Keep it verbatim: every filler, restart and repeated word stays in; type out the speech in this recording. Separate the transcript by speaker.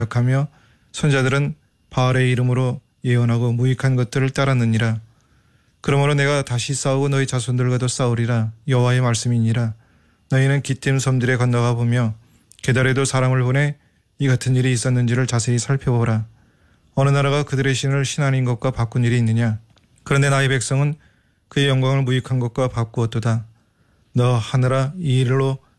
Speaker 1: 하며 선자들은 바알의 이름으로 예언하고 무익한 것들을 따랐느니라. 그러므로 내가 다시 싸우고 너희 자손들과도 싸우리라. 여호와의 말씀이니라. 너희는 기띔 섬들에 건너가 보며 게달에도 사람을 보내 이 같은 일이 있었는지를 자세히 살펴보라. 어느 나라가 그들의 신을 신 아닌 것과 바꾼 일이 있느냐. 그런데 나의 백성은 그의 영광을 무익한 것과 바꾸었도다. 너 하늘아, 이 일로